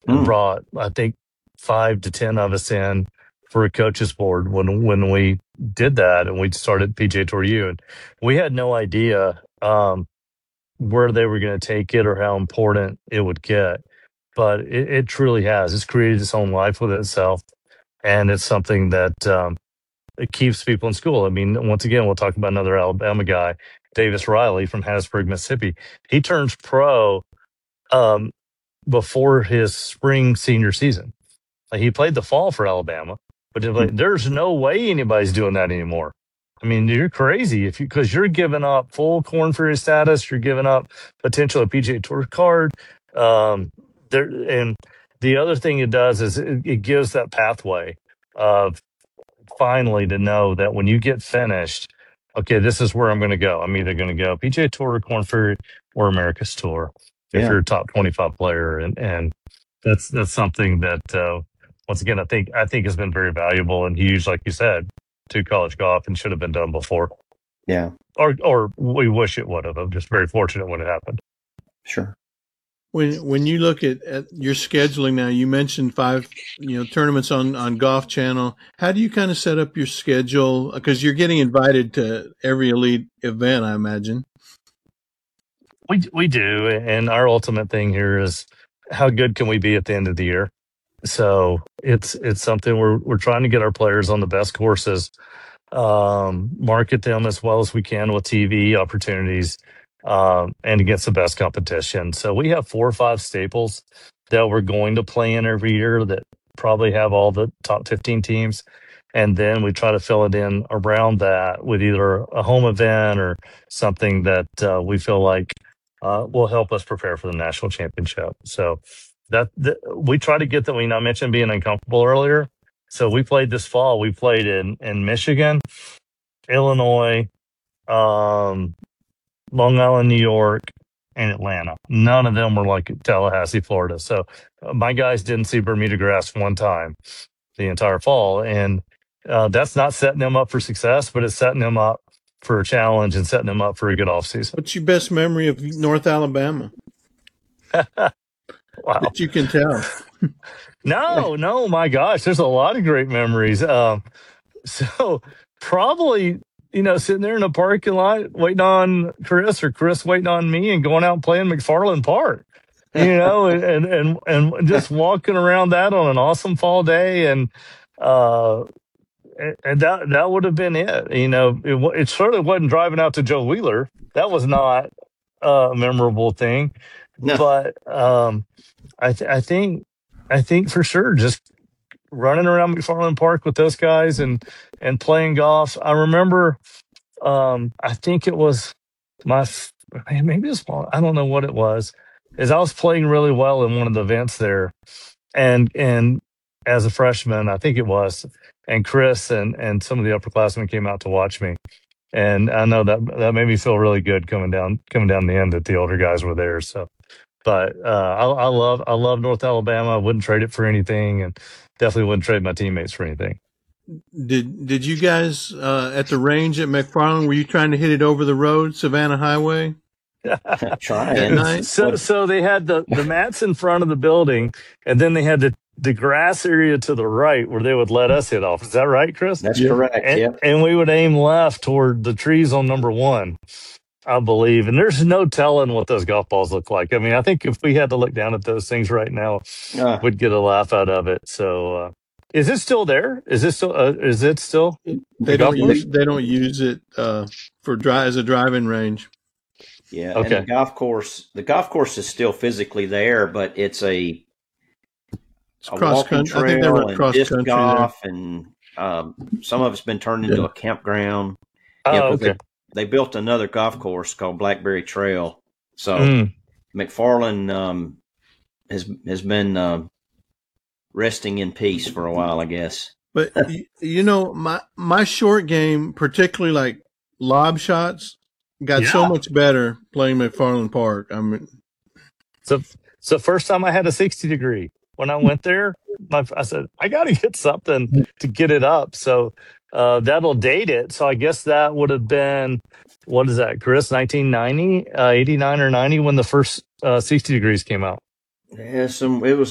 and Mm. brought, I think, 5 to 10 of us in for a coaches board when we did that, and we started PGA Tour U, and we had no idea where they were going to take it or how important it would get. But it truly has. It's created its own life with itself, and it's something that it keeps people in school. I mean, once again, we'll talk about another Alabama guy, Davis Riley from Hattiesburg, Mississippi. He turns pro um, before his spring senior season. Like, he played the fall for Alabama, but like, there's no way anybody's doing that anymore. I mean, you're crazy if you because you're giving up full Corn Ferry status, you're giving up potential a PGA Tour card. Um, there and the other thing it does is it gives that pathway of finally to know that when you get finished, okay, this is where I'm going to go. I'm either going to go PGA Tour, Corn Ferry, or America's Tour if Yeah. you're a top 25 player, and that's something that once again I think has been very valuable and huge, like you said, to college golf and should have been done before, Yeah. or we wish it would have. I'm just very fortunate when it happened. Sure. When you look at your scheduling now, you mentioned 5 tournaments on Golf Channel. How do you kind of set up your schedule? Because you're getting invited to every elite event, I imagine. We do, and our ultimate thing here is how good can we be at the end of the year. So it's something we're trying to get our players on the best courses, market them as well as we can with TV opportunities, and against the best competition. So we have 4 or 5 staples that we're going to play in every year that probably have all the top 15 teams. And then we try to fill it in around that with either a home event or something that we feel like will help us prepare for the national championship. So that we try to get that. I mentioned being uncomfortable earlier. So we played this fall. We played in Michigan, Illinois, um, Long Island, New York, and Atlanta. None of them were like Tallahassee, Florida. So my guys didn't see Bermuda grass one time the entire fall, and that's not setting them up for success, but it's setting them up for a challenge and setting them up for a good off season. What's your best memory of North Alabama Wow. that you can tell? No, my gosh, there's a lot of great memories. So probably, sitting there in the parking lot waiting on Chris or Chris waiting on me and going out and playing McFarland Park, and just walking around that on an awesome fall day. Uh, and that would have been it. It certainly wasn't driving out to Joe Wheeler. That was not a memorable thing, No. but I think for sure just running around McFarland Park with those guys and playing golf. I remember, I think it was maybe it was, I don't know what it was. Is I was playing really well in one of the events there, and as a freshman, I think it was, and Chris and some of the upperclassmen came out to watch me, and I know that made me feel really good coming down the end that the older guys were there. So, but I love North Alabama. I wouldn't trade it for anything, and definitely wouldn't trade my teammates for anything. Did you guys at the range at McFarland? Were you trying to hit it over the road, Savannah Highway? Trying. Night? So they had the mats in front of the building, and then they had the grass area to the right where they would let us hit off. Is that right, Chris? That's Yeah. correct. And, Yep. and we would aim left toward the trees on number 1, I believe. And there's no telling what those golf balls look like. I mean, I think if we had to look down at those things right now, we'd get a laugh out of it. So, is it still there? Is it still? They golf don't course? use it as a driving range. Yeah. Okay. And the golf course is still physically there, but it's a cross walking country. I think they trail run and cross disc country there. golf, and some of it's been turned into a campground. Oh, 'cause okay. they built another golf course called Blackberry Trail. So Mm. McFarland has been resting in peace for a while, I guess. But my short game, particularly like lob shots, got so Yeah. much better playing McFarland Park. I mean, So first time I had a 60 degree when I went there, I said, I got to get something to get it up. So that'll date it. So I guess that would have been, what is that, Chris? 1990, 89 or 90 when the first 60 degrees came out. Yeah, it was